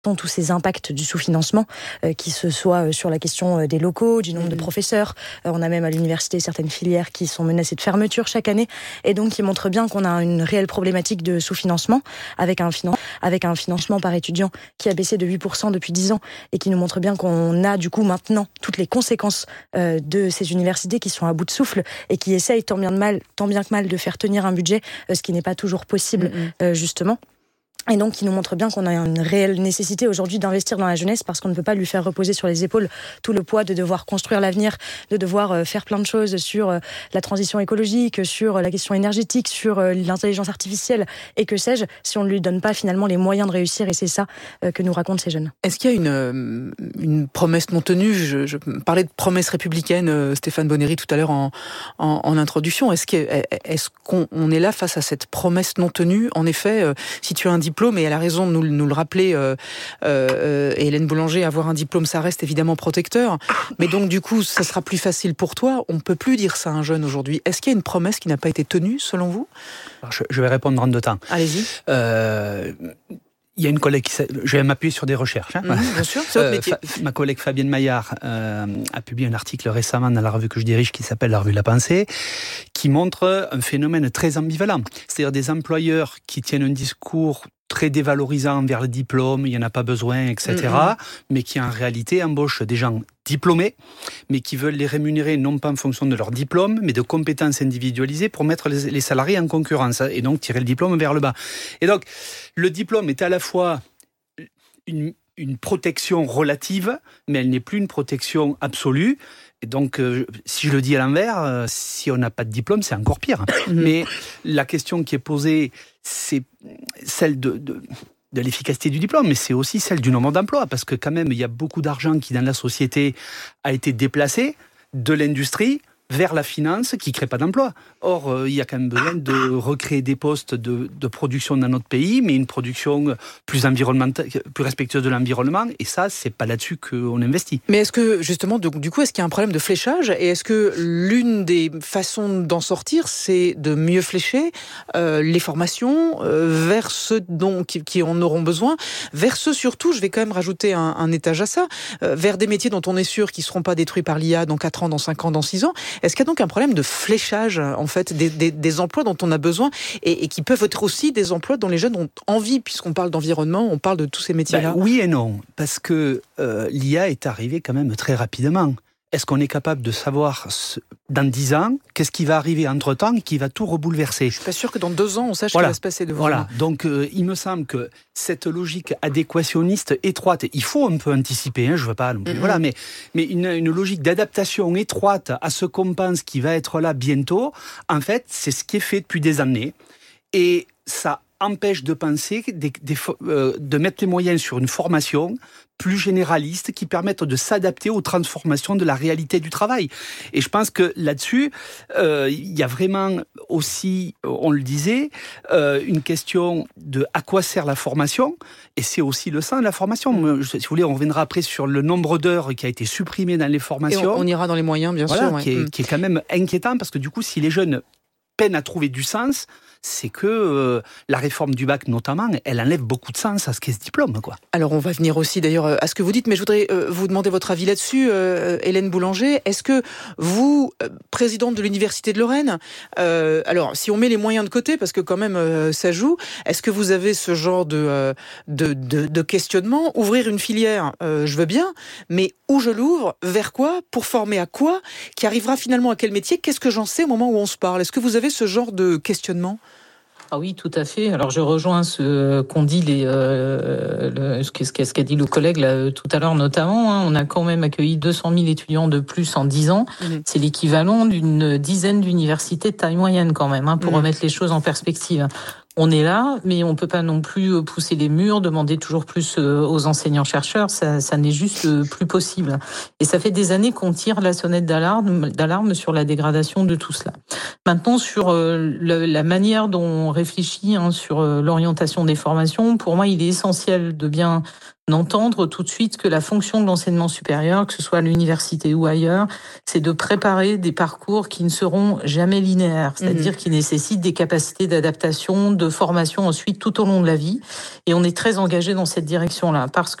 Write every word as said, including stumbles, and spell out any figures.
tous ces impacts du sous-financement, euh, qui se soit sur la question euh, des locaux, du nombre mmh. de professeurs. Euh, on a même à l'université certaines filières qui sont menacées de fermeture chaque année, et donc qui montrent bien qu'on a une réelle problématique de sous-financement, avec un, finan- avec un financement par étudiant qui a baissé de huit pour cent depuis dix ans, et qui nous montre bien qu'on a du coup maintenant toutes les conséquences euh, de ces universités qui sont à bout de souffle, et qui essayent tant bien, de mal, tant bien que mal de faire tenir un budget, euh, ce qui n'est pas toujours possible, mmh. euh, justement. Et donc, qui nous montre bien qu'on a une réelle nécessité aujourd'hui d'investir dans la jeunesse, parce qu'on ne peut pas lui faire reposer sur les épaules tout le poids de devoir construire l'avenir, de devoir euh, faire plein de choses sur euh, la transition écologique, sur euh, la question énergétique, sur euh, l'intelligence artificielle, et que sais-je, si on ne lui donne pas finalement les moyens de réussir. Et c'est ça euh, que nous racontent ces jeunes. Est-ce qu'il y a une, euh, une promesse non tenue ? je, je parlais de promesse républicaine, euh, Stéphane Bonnery, tout à l'heure en, en, en introduction. Est-ce, que, est-ce qu'on on est là face à cette promesse non tenue ? En effet, euh, si tu as un diplôme, et elle a raison de nous, nous le rappeler, euh, euh, Hélène Boulanger, avoir un diplôme, ça reste évidemment protecteur, mais donc du coup, ça sera plus facile pour toi. On ne peut plus dire ça à un jeune aujourd'hui. Est-ce qu'il y a une promesse qui n'a pas été tenue, selon vous ? Alors, je, je vais répondre en deux temps. Allez-y. Euh... Il y a une collègue qui... Je vais m'appuyer sur des recherches. Hein. Mmh, bien sûr, c'est votre métier. Euh, fa- ma collègue Fabienne Maillard euh, a publié un article récemment dans la revue que je dirige qui s'appelle La Revue de la Pensée, qui montre un phénomène très ambivalent. C'est-à-dire des employeurs qui tiennent un discours très dévalorisant envers le diplôme, il n'y en a pas besoin, et cetera, mmh. mais qui en réalité embauchent des gens diplômés, mais qui veulent les rémunérer non pas en fonction de leur diplôme, mais de compétences individualisées pour mettre les, les salariés en concurrence, et donc tirer le diplôme vers le bas. Et donc, le diplôme est à la fois une, une protection relative, mais elle n'est plus une protection absolue. Et donc, euh, si je le dis à l'envers, euh, si on n'a pas de diplôme, c'est encore pire. Mmh. Mais la question qui est posée, c'est celle de... de de l'efficacité du diplôme, mais c'est aussi celle du nombre d'emplois, parce que quand même, il y a beaucoup d'argent qui, dans la société, a été déplacé de l'industrie vers la finance qui ne crée pas d'emplois. Or, euh, il y a quand même besoin de recréer des postes de, de production dans notre pays, mais une production plus environnementale, plus respectueuse de l'environnement, et ça, c'est pas là-dessus qu'on investit. Mais est-ce que, justement, du coup, est-ce qu'il y a un problème de fléchage ? Et est-ce que l'une des façons d'en sortir, c'est de mieux flécher euh, les formations euh, vers ceux dont, qui, qui en auront besoin, vers ceux surtout, je vais quand même rajouter un, un étage à ça, euh, vers des métiers dont on est sûr qu'ils ne seront pas détruits par l'I A dans quatre ans, dans cinq ans, dans six ans. Est-ce qu'il y a donc un problème de fléchage, en fait, des, des, des emplois dont on a besoin, et, et qui peuvent être aussi des emplois dont les jeunes ont envie, puisqu'on parle d'environnement, on parle de tous ces métiers-là ? Ben, oui et non, parce que euh, l'I A est arrivée quand même très rapidement. Est-ce qu'on est capable de savoir, dans dix ans, qu'est-ce qui va arriver entre-temps et qui va tout rebouleverser ? Je suis pas sûr que dans deux ans, on sache voilà. ce qui va se passer devant Voilà. nous. Donc, euh, il me semble que cette logique adéquationniste étroite, il faut un peu anticiper, hein, je veux pas non plus, mm-hmm. voilà, mais, mais une, une logique d'adaptation étroite à ce qu'on pense qui va être là bientôt, en fait, c'est ce qui est fait depuis des années. Et ça empêche de penser, des, des, euh, de mettre les moyens sur une formation plus généraliste qui permettent de s'adapter aux transformations de la réalité du travail. Et je pense que là-dessus, euh, il y a vraiment aussi, on le disait, euh, une question de à quoi sert la formation, et c'est aussi le sens de la formation. Si vous voulez, on reviendra après sur le nombre d'heures qui a été supprimé dans les formations. Et on, on ira dans les moyens, bien voilà, sûr. Ouais. Qui, est, mmh. qui est quand même inquiétant, parce que du coup, si les jeunes peinent à trouver du sens, c'est que euh, la réforme du bac, notamment, elle enlève beaucoup de sens à ce qu'est ce diplôme, quoi. Alors, on va venir aussi, d'ailleurs, à ce que vous dites, mais je voudrais euh, vous demander votre avis là-dessus, euh, Hélène Boulanger. Est-ce que vous, euh, présidente de l'Université de Lorraine, euh, alors, si on met les moyens de côté, parce que quand même, euh, ça joue, est-ce que vous avez ce genre de, euh, de, de, de questionnement ? Ouvrir une filière, euh, je veux bien, mais où je l'ouvre ? Vers quoi ? Pour former à quoi ? Qui arrivera finalement à quel métier ? Qu'est-ce que j'en sais au moment où on se parle ? Est-ce que vous avez ce genre de questionnement ? Ah oui, tout à fait. Alors je rejoins ce qu'ont dit les, euh, le, ce qu'a ce qu'a dit le collègue là tout à l'heure notamment. Hein, on a quand même accueilli deux cent mille étudiants de plus en dix ans. Mmh. C'est l'équivalent d'une dizaine d'universités de taille moyenne quand même, hein, pour mmh. remettre les choses en perspective. On est là, mais on peut pas non plus pousser les murs, demander toujours plus aux enseignants-chercheurs. Ça, ça n'est juste plus possible. Et ça fait des années qu'on tire la sonnette d'alarme, d'alarme sur la dégradation de tout cela. Maintenant, sur le, la manière dont on réfléchit hein, sur l'orientation des formations, pour moi, il est essentiel de bien d'entendre tout de suite que la fonction de l'enseignement supérieur, que ce soit à l'université ou ailleurs, c'est de préparer des parcours qui ne seront jamais linéaires, c'est-à-dire mmh. qui nécessitent des capacités d'adaptation, de formation ensuite tout au long de la vie. Et on est très engagé dans cette direction-là, parce que